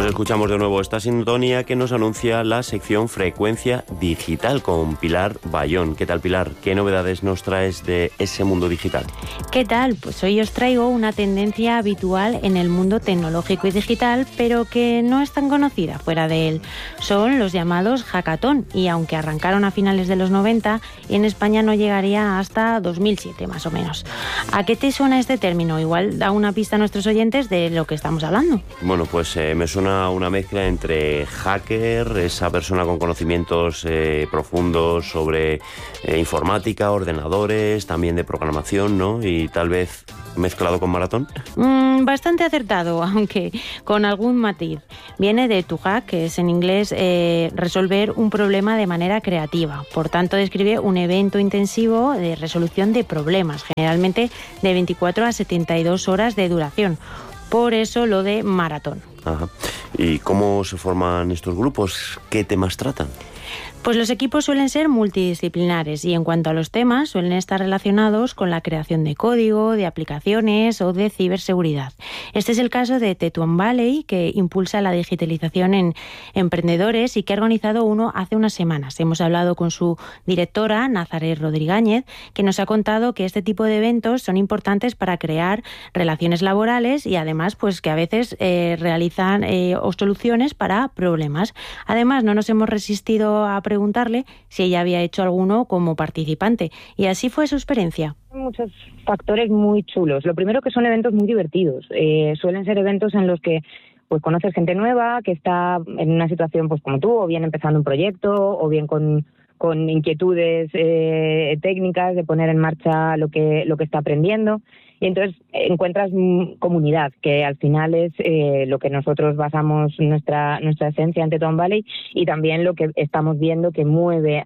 escuchamos de nuevo esta sintonía que nos anuncia la sección Frecuencia Digital con Pilar Bayón. ¿Qué tal, Pilar? ¿Qué novedades nos traes de ese mundo digital? ¿Qué tal? Pues hoy os traigo una tendencia habitual en el mundo tecnológico y digital, pero que no es tan conocida fuera de él. Son los llamados hackathon, y aunque arrancaron a finales de los 90, en España no llegaría hasta 2007 más o menos. ¿A qué te suena este término? Igual da una pista a nuestros oyentes de lo que estamos hablando. Bueno, pues me suena una mezcla entre hacker, esa persona con conocimientos profundos sobre informática, ordenadores, también de programación, ¿no? Y tal vez mezclado con maratón. Bastante acertado, aunque con algún matiz. Viene de to hack, que es en inglés resolver un problema de manera creativa. Por tanto, describe un evento intensivo de resolución de problemas, generalmente de 24 a 72 horas de duración. Por eso lo de maratón. Ajá. ¿Y cómo se forman estos grupos? ¿Qué temas tratan? Pues los equipos suelen ser multidisciplinares y en cuanto a los temas suelen estar relacionados con la creación de código, de aplicaciones o de ciberseguridad. Este es el caso de Tetuan Valley, que impulsa la digitalización en emprendedores y que ha organizado uno hace unas semanas. Hemos hablado con su directora, Nazaret Rodríguez, que nos ha contado que este tipo de eventos son importantes para crear relaciones laborales y además pues que a veces realizan soluciones para problemas. Además, no nos hemos resistido a preguntarle si ella había hecho alguno como participante, y así fue su experiencia. Muchos factores muy chulos. Lo primero, que son eventos muy divertidos. Suelen ser eventos en los que pues conoces gente nueva que está en una situación pues como tú, o bien empezando un proyecto, o bien con inquietudes técnicas de poner en marcha lo que está aprendiendo. Y entonces encuentras comunidad, que al final es lo que nosotros basamos nuestra esencia en Tetuan Valley, y también lo que estamos viendo que mueve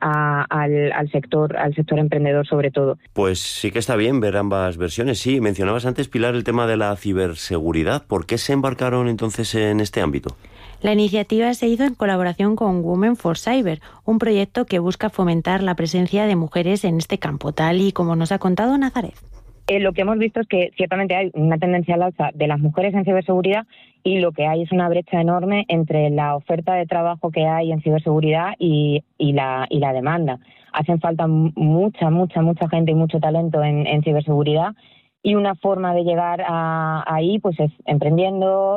al sector emprendedor sobre todo. Pues sí que está bien ver ambas versiones. Sí, mencionabas antes, Pilar, el tema de la ciberseguridad. ¿Por qué se embarcaron entonces en este ámbito? La iniciativa se hizo en colaboración con Women for Cyber, un proyecto que busca fomentar la presencia de mujeres en este campo, tal y como nos ha contado Nazaret. Lo que hemos visto es que ciertamente hay una tendencia al alza de las mujeres en ciberseguridad, y lo que hay es una brecha enorme entre la oferta de trabajo que hay en ciberseguridad y la demanda. Hacen falta mucha gente y mucho talento en ciberseguridad, y una forma de llegar ahí pues es emprendiendo,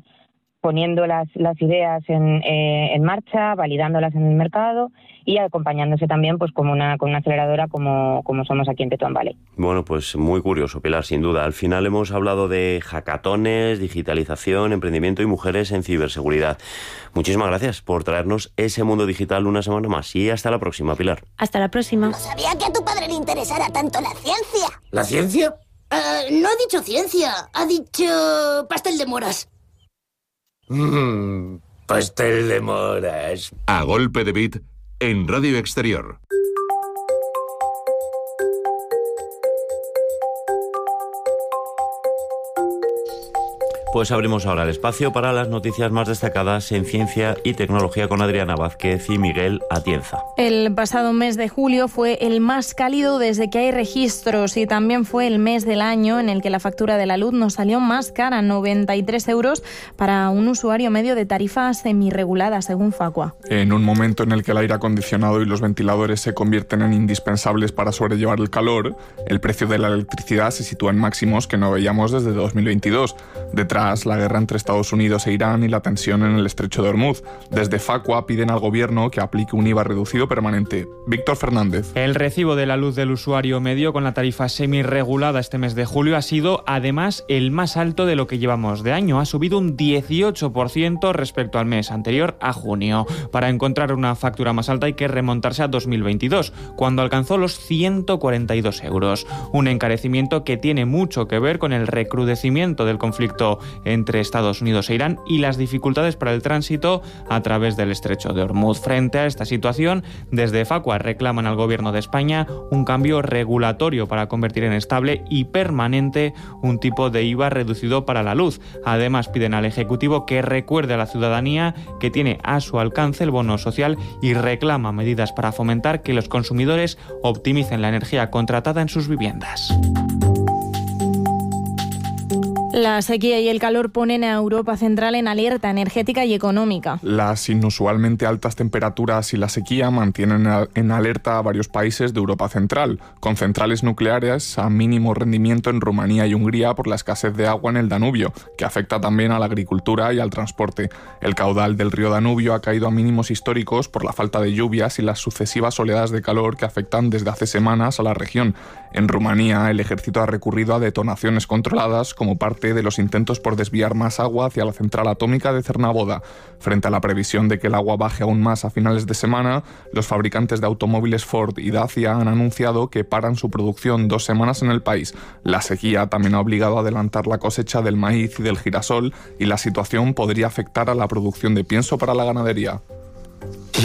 poniendo las ideas en marcha, validándolas en el mercado y acompañándose también pues con una aceleradora como somos aquí en Tetuan Valley. Bueno, pues muy curioso, Pilar, sin duda. Al final hemos hablado de hackatones, digitalización, emprendimiento y mujeres en ciberseguridad. Muchísimas gracias por traernos ese mundo digital una semana más, y hasta la próxima, Pilar. Hasta la próxima. No sabía que a tu padre le interesara tanto la ciencia. ¿La ciencia? No ha dicho ciencia, ha dicho pastel de moras. Pastel de moras. A golpe de beat en Radio Exterior. Pues abrimos ahora el espacio para las noticias más destacadas en ciencia y tecnología con Adriana Vázquez y Miguel Atienza. El pasado mes de julio fue el más cálido desde que hay registros, y también fue el mes del año en el que la factura de la luz nos salió más cara, 93 euros para un usuario medio de tarifa semirregulada, según Facua. En un momento en el que el aire acondicionado y los ventiladores se convierten en indispensables para sobrellevar el calor, el precio de la electricidad se sitúa en máximos que no veíamos desde 2022. Detrás, la guerra entre Estados Unidos e Irán y la tensión en el estrecho de Hormuz. Desde Facua piden al gobierno que aplique un IVA reducido permanente. Víctor Fernández. El recibo de la luz del usuario medio con la tarifa semirregulada este mes de julio ha sido además el más alto de lo que llevamos de año. Ha subido un 18% respecto al mes anterior, a junio. Para encontrar una factura más alta hay que remontarse a 2022, cuando alcanzó los 142 euros. Un encarecimiento que tiene mucho que ver con el recrudecimiento del conflicto entre Estados Unidos e Irán y las dificultades para el tránsito a través del estrecho de Hormuz. Frente a esta situación, desde Facua reclaman al Gobierno de España un cambio regulatorio para convertir en estable y permanente un tipo de IVA reducido para la luz. Además, piden al Ejecutivo que recuerde a la ciudadanía que tiene a su alcance el bono social, y reclama medidas para fomentar que los consumidores optimicen la energía contratada en sus viviendas. La sequía y el calor ponen a Europa Central en alerta energética y económica. Las inusualmente altas temperaturas y la sequía mantienen en alerta a varios países de Europa Central, con centrales nucleares a mínimo rendimiento en Rumanía y Hungría por la escasez de agua en el Danubio, que afecta también a la agricultura y al transporte. El caudal del río Danubio ha caído a mínimos históricos por la falta de lluvias y las sucesivas oleadas de calor que afectan desde hace semanas a la región. En Rumanía, el ejército ha recurrido a detonaciones controladas como parte de los intentos por desviar más agua hacia la central atómica de Cernavoda. Frente a la previsión de que el agua baje aún más a finales de semana, los fabricantes de automóviles Ford y Dacia han anunciado que paran su producción 2 semanas en el país. La sequía también ha obligado a adelantar la cosecha del maíz y del girasol, y la situación podría afectar a la producción de pienso para la ganadería.